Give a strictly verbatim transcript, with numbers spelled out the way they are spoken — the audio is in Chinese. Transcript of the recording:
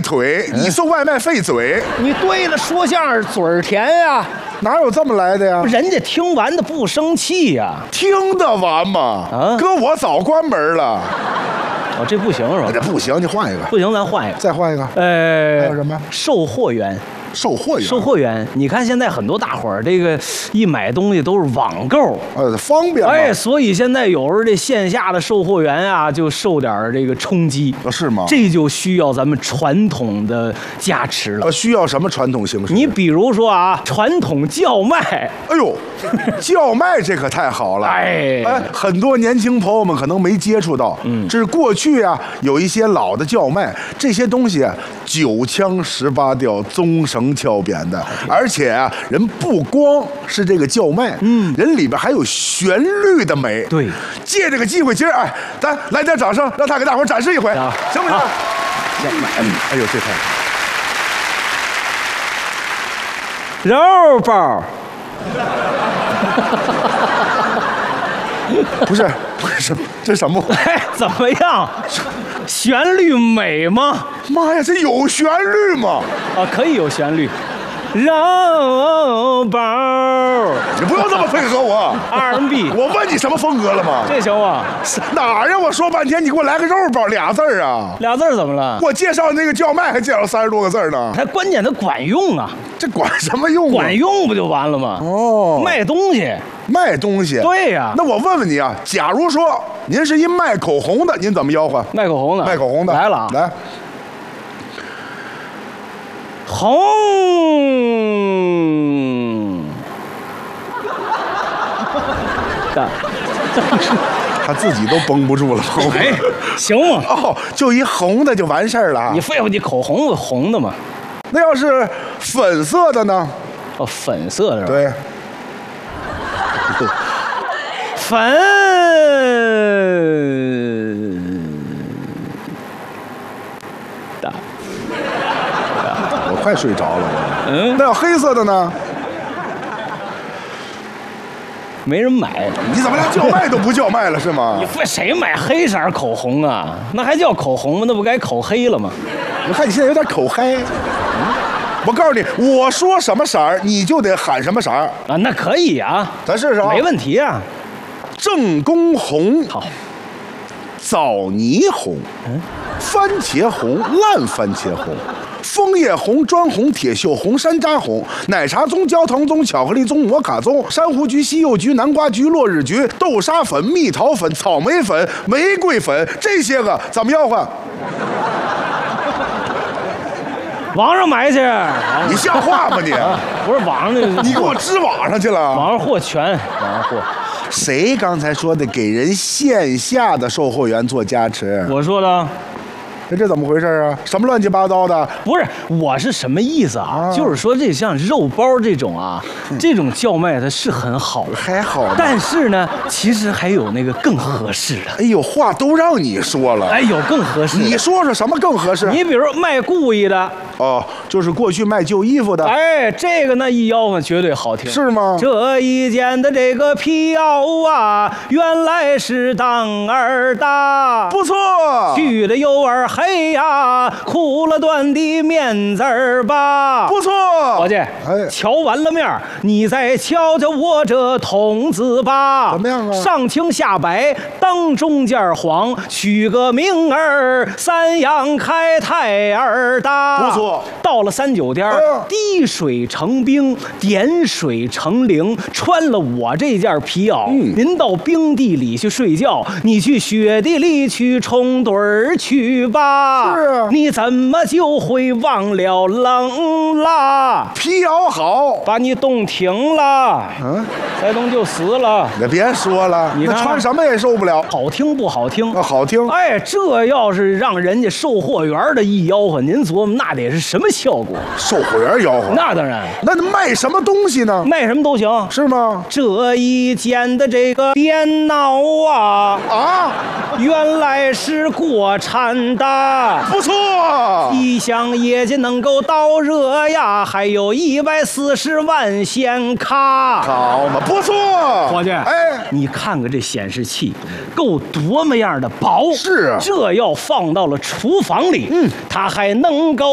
腿，你送外卖费嘴。 你对了，说相声嘴儿甜呀， 哪有这么来的呀？ 人家听完的不生气呀。 听得完吗？ 啊， 哥，我早关门了。 哦，这不行是吧？ 这不行，你换一个。 不行，咱换一个。 再换一个。 呃， 还有什么？ 售货员。 售货员， 售货员，你看现在很多大伙儿这个一买东西都是网购， 呃，方便。 哎，所以现在有时候这线下的售货员啊，就受点这个冲击， 是吗？ 这就需要咱们传统的加持了。 呃，需要什么传统形式？ 你比如说啊，传统叫卖。 哎呦，叫卖这可太好了。 哎哎，很多年轻朋友们可能没接触到，嗯，这是过去啊有一些老的叫卖，这些东西啊九腔十八调，综绳敲扁的，而且啊，人不光是这个叫卖，嗯，人里边还有旋律的美。 对， 借这个机会，今儿哎，咱来点掌声，让他给大伙展示一回，行不行？ 叫卖， 哎呦，这太肉包。 不是不是这什么？ 哎，怎么样？旋律美吗？ 妈呀，这有旋律吗？ 啊，可以有旋律。肉包， 你不用这么配合我。 R and B， 我问你什么风格了吗？ 这行吗？ 哪儿呀？我说半天，你给我来个肉包俩字儿啊？ 俩字儿怎么了？ 我介绍那个叫卖还介绍三十多个字儿呢。 它关键它管用啊！ 这管什么用啊？ 管用不就完了吗？ 哦， 卖东西， 卖东西。 对呀。 那我问问你啊，假如说您是一卖口红的，您怎么吆喝？ 卖口红的， 卖口红的来了啊！ 来， 红。的。 他自己都绷不住了。 哎，行吗？ 哦，就一红的就完事儿了。 你废话，你口红不红的吗？ 那要是粉色的呢？ 哦，粉色的是吧？ 对。 粉的。 我快睡着了。 嗯。 那要黑色的呢？ 没人买。 你怎么连叫卖都不叫卖了是吗？ 你非谁买黑色口红啊？那还叫口红吗？那不该口黑了吗？ 我看你现在有点口嗨。我告诉你，我说什么色儿，你就得喊什么色儿啊。那可以啊， 咱试试啊。 没问题啊。 正宫红， 好。 枣泥红，嗯，番茄红，烂番茄红。枫叶红、砖红、铁锈红、山楂红、奶茶棕、焦糖棕、巧克力棕、摩卡棕、珊瑚橘、西柚橘、南瓜橘、落日橘、豆沙粉、蜜桃粉、草莓粉、玫瑰粉，这些个怎么吆喝？ 网上买去。 你像话吗你？ 啊、不是网上那个， 你给我支网上去了。 网上货全，网上货。 谁刚才说的给人线下的售货员做加持？ 我说的。 这这怎么回事啊？什么乱七八糟的？ 不是，我是什么意思啊？啊就是说，这像肉包这种啊，嗯、这种叫卖它是很好， 还好。 但是呢，其实还有那个更合适的。 哎呦，话都让你说了。 哎，有更合适的。 你说说什么更合适？ 你比如卖故意的。 哦，就是过去卖旧衣服的。 哎，这个呢一吆喝绝对好听。 是吗？ 这一件的这个皮袄啊，原来是当儿的。 不错。 去了有儿。嘿呀，哭了断的面子儿吧， 不错， 伙计，哎，瞧完了面，你再瞧瞧我这童子吧， 怎么样啊？ 上青下白，当中间黄，取个名儿，三阳开泰儿的， 不错。 到了三九天，哎、滴水成冰，点水成灵，穿了我这件皮袄，嗯、您到冰地里去睡觉，你去雪地里去冲盹儿去吧。 是啊， 你怎么就会忘了冷啦？ 皮袄好， 把你冻停了，嗯，再冻就死了。 你别说了，你看穿什么也受不了。 好听不好听？ 啊，好听。 哎，这要是让人家售货员的一吆喝，您琢磨那得是什么效果？ 售货员吆喝？ 那当然。 那卖什么东西呢？ 卖什么都行， 是吗？ 这一件的这个电脑啊啊， 原来是国产的。 不错， 一箱业绩能够到热呀，还有一百四十万显卡， 好嘛，不错， 伙计， 哎， 你看看这显示器，够多么样的薄， 是啊， 这要放到了厨房里，嗯，它还能够